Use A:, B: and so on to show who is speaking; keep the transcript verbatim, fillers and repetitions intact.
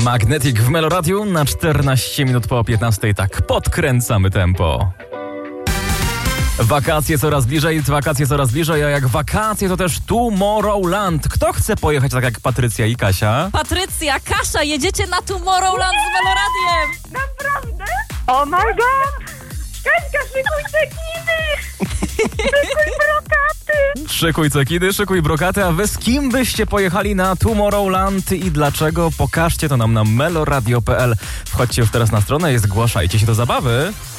A: Magnetic w Meloradiu na czternaście minut po piętnastej. Tak, podkręcamy tempo. Wakacje coraz bliżej, wakacje coraz bliżej, a jak wakacje to też Tomorrowland. Kto chce pojechać tak jak Patrycja i Kasia?
B: Patrycja, Kasia, jedziecie na Tomorrowland z Meloradiem!
C: Naprawdę? Oh my god! Kaśka, szykuj cekiny! Szykuj brokaty!
A: Szykuj cekiny, szykuj brokaty, a wy z kim byście pojechali na Tomorrowland i dlaczego? Pokażcie to nam na meloradio kropka p l. Wchodźcie już teraz na stronę i zgłaszajcie się do zabawy.